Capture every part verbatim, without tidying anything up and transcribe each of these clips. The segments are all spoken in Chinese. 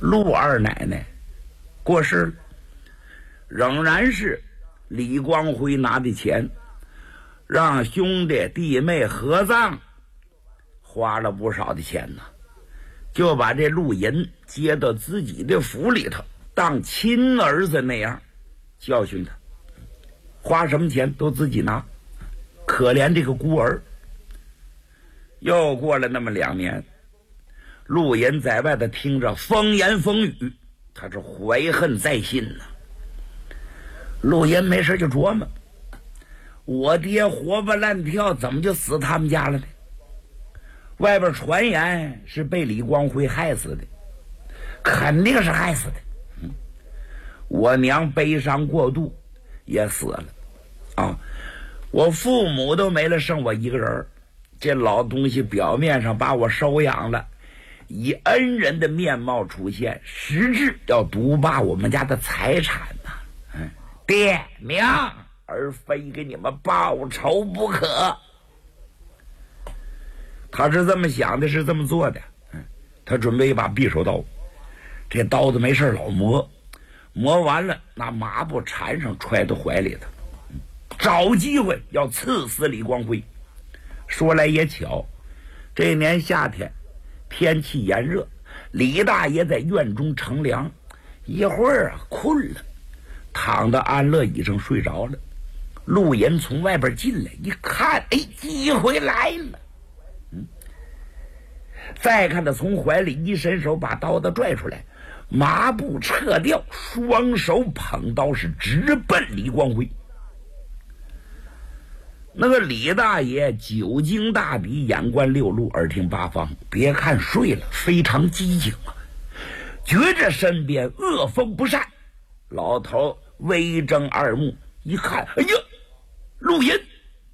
陆二奶奶过世了，仍然是李光辉拿的钱让兄弟弟妹合葬，花了不少的钱呢，就把这陆银接到自己的府里头，当亲儿子那样教训他，花什么钱都自己拿，可怜这个孤儿。又过了那么两年，陆银在外头听着风言风语，他是怀恨在心呐。陆银没事就琢磨，我爹活蹦乱跳，怎么就死他们家了呢？外边传言是被李光辉害死的，肯定是害死的。嗯，我娘悲伤过度也死了啊，我父母都没了，剩我一个人。这老东西表面上把我收养了，以恩人的面貌出现，实质要独霸我们家的财产呐、啊！嗯，爹娘儿非给你们报仇不可。他是这么想的，是这么做的。嗯，他准备一把匕首刀，这刀子没事老磨，磨完了拿麻布缠上，揣到怀里头，嗯、找机会要刺死李光辉。说来也巧，这年夏天天气炎热，李大爷在院中乘凉，一会儿啊困了，躺到安乐椅上睡着了。陆岩从外边进来一看，哎，机会来了。嗯，再看他从怀里一伸手把刀子拽出来，麻布撤掉，双手捧刀是直奔李光辉。那个李大爷久经大比，眼观六路，耳听八方，别看睡了，非常机警啊，觉着身边恶风不善。老头微睁二目一看，哎呀，陆银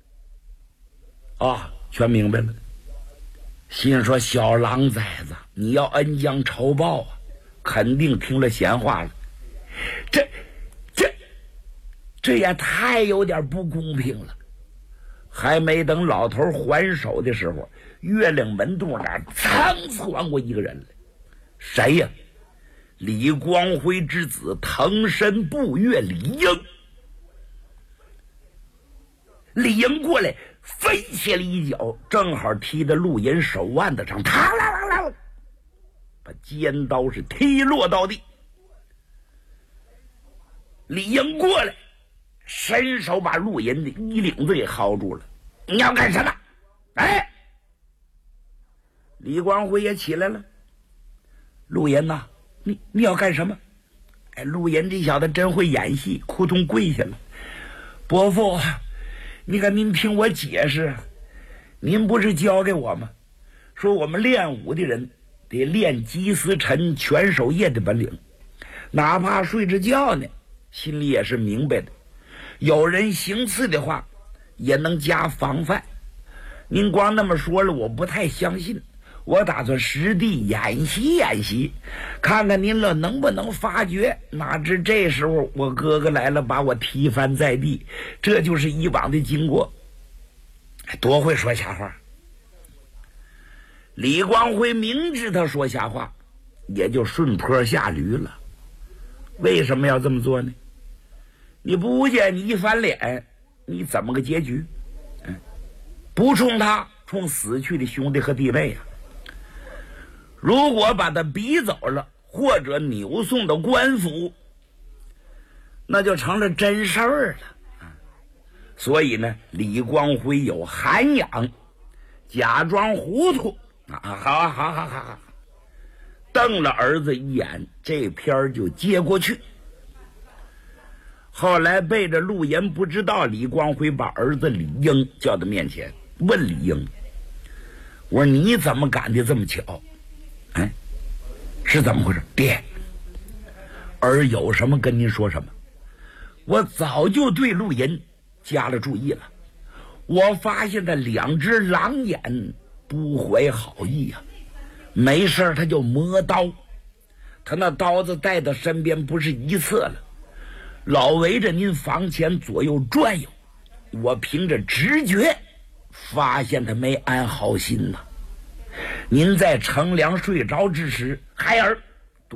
啊，全明白了，心说小狼崽子，你要恩将仇报啊，肯定听了闲话了，这这这也太有点不公平了。还没等老头还手的时候，月亮门洞那噌窜过一个人来。谁呀？李光辉之子腾身步月李英。李英过来飞起了一脚，正好踢在陆银手腕子上，嘡啦啦啦，把尖刀是踢落到地。李英过来伸手把陆银的衣领子给薅住了。你要干什么？哎，李光辉也起来了。陆银呐，你你要干什么？哎，陆银这小子真会演戏，扑通跪下了。伯父，你看您听我解释，您不是教给我吗？说我们练武的人得练鸡丝晨全守夜的本领，哪怕睡着觉呢，心里也是明白的。有人行刺的话，也能加防范。您光那么说了，我不太相信。我打算实地演习演习，看看您了能不能发觉。哪知这时候我哥哥来了，把我踢翻在地。这就是以往的经过。多会说瞎话！李光辉明知他说瞎话，也就顺坡下驴了。为什么要这么做呢？你不见你一翻脸，你怎么个结局？嗯，不冲他，冲死去的兄弟和弟妹呀、啊！如果把他逼走了，或者扭送到官府，那就成了真事儿了。所以呢，李光辉有涵养，假装糊涂啊！好好好好好，瞪了儿子一眼，这篇就接过去。后来背着陆岩不知道，李光辉把儿子李英叫到面前，问李英：“我说你怎么赶的这么巧？哎，是怎么回事？爹，儿有什么跟您说什么。我早就对陆岩加了注意了，我发现他两只狼眼不怀好意啊，没事他就磨刀，他那刀子带到身边不是一次了，老围着您房前左右转悠。我凭着直觉发现他没安好心呐、啊。您在乘凉睡着之时，孩儿